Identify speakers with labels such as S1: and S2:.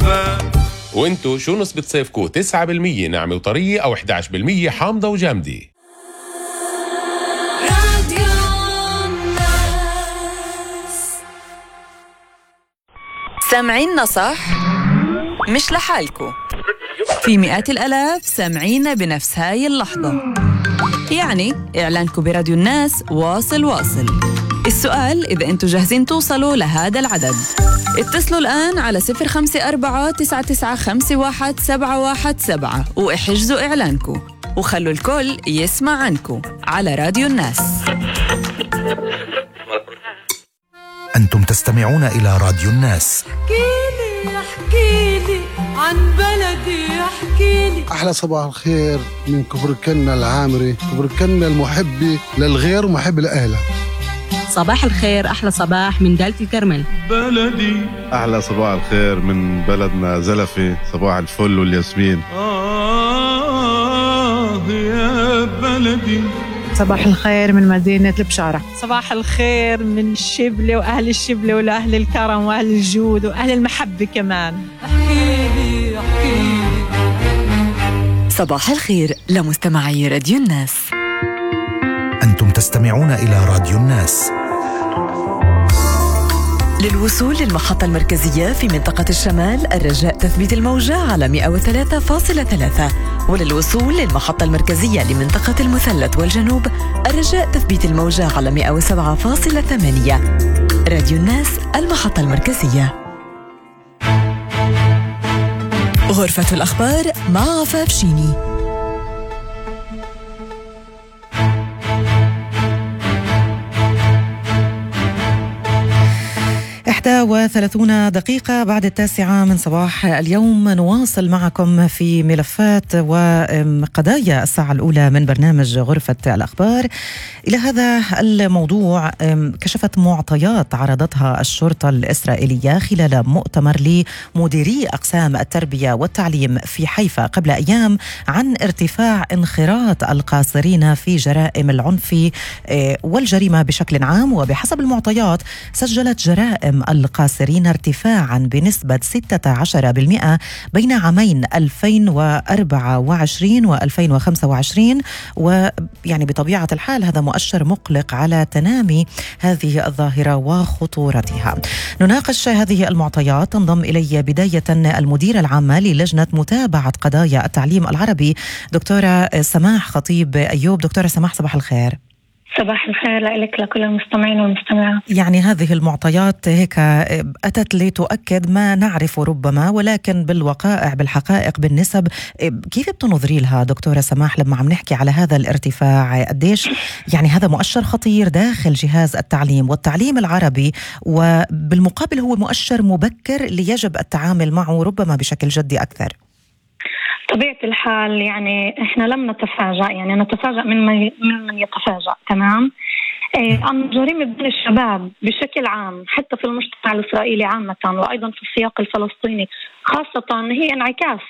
S1: وانتو شو نسبة صيفكو؟ 9% ناعمة وطرية أو 11% حامضة وجامدة؟
S2: سامعيننا صح؟ مش لحالكو، في مئات الآلاف سامعينا بنفس هاي اللحظة. يعني إعلانكو براديو الناس واصل. السؤال إذا أنتوا جاهزين توصلوا لهذا العدد. اتصلوا الآن على 054-9951-717 واحجزوا إعلانكو وخلوا الكل يسمع عنكو على راديو الناس.
S3: أنتم تستمعون إلى راديو الناس.
S4: احكيلي عن بلدي، احكيلي.
S5: أحلى صباح الخير من كبركنا العامري، كبركنا المحبي للغير ومحب لأهله.
S6: صباح الخير، أحلى صباح من دالة الكرمل
S7: بلدي. أحلى صباح الخير من بلدنا زلفي، صباح الفل والياسمين. يا بلدي.
S8: صباح الخير من مدينة البشارة.
S9: صباح الخير من الشبلة وأهل الشبلة وأهل الكرم وأهل الجود وأهل المحبة كمان.
S4: احكيلي.
S2: صباح الخير لمستمعي راديو الناس.
S3: أنتم تستمعون إلى راديو الناس.
S2: للوصول للمحطة المركزية في منطقة الشمال الرجاء تثبيت الموجة على 103.3، وللوصول للمحطة المركزية لمنطقة المثلث والجنوب الرجاء تثبيت الموجة على 107.8. راديو الناس، المحطة المركزية. غرفة الأخبار مع عفاف شيني.
S10: 31 دقيقة بعد 9 من صباح اليوم، نواصل معكم في ملفات وقضايا الساعة الأولى من برنامج غرفة الأخبار. إلى هذا الموضوع، كشفت معطيات عرضتها الشرطة الإسرائيلية خلال مؤتمر لمديري أقسام التربية والتعليم في حيفا قبل أيام عن ارتفاع انخراط القاصرين في جرائم العنف والجريمة بشكل عام. وبحسب المعطيات سجلت جرائم القاصرين ارتفاعا بنسبة 16% بين عامين 2024 و2025، ويعني بطبيعة الحال هذا مؤشر مقلق على تنامي هذه الظاهرة وخطورتها. نناقش هذه المعطيات. تنضم إلي بداية المديرة العامة للجنة متابعة قضايا التعليم العربي دكتورة سماح خطيب أيوب. دكتورة سماح، صباح الخير.
S11: صباح الخير لك لكل المستمعين والمستمعات.
S10: يعني هذه المعطيات هيك أتت لتؤكد ما نعرفه ربما، ولكن بالوقائع بالحقائق بالنسب كيف بتنظري لها دكتورة سماح لما عم نحكي على هذا الارتفاع؟ قديش يعني هذا مؤشر خطير داخل جهاز التعليم والتعليم العربي، وبالمقابل هو مؤشر مبكر ليجب التعامل معه ربما بشكل جدي أكثر.
S11: طبيعة الحال يعني إحنا لم نتفاجأ، يعني نتفاجأ من يتفاجأ. تمام. عن جريمة بين الشباب بشكل عام حتى في المجتمع الإسرائيلي عامة، وأيضا في السياق الفلسطيني خاصة، هي انعكاس